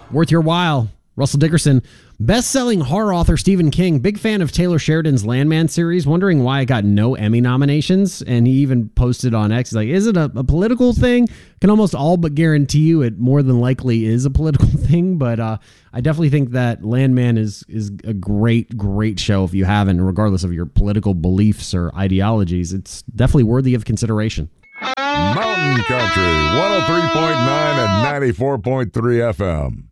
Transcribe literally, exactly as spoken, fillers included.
Worth your while. Russell Dickerson, best-selling horror author Stephen King, big fan of Taylor Sheridan's Landman series, wondering why it got no Emmy nominations. And he even posted on X, he's like, is it a, a political thing? Can almost all but guarantee you it more than likely is a political thing. But uh, I definitely think that Landman is is a great, great show if you haven't, regardless of your political beliefs or ideologies. It's definitely worthy of consideration. Mountain Country, one oh three point nine and ninety-four point three F M.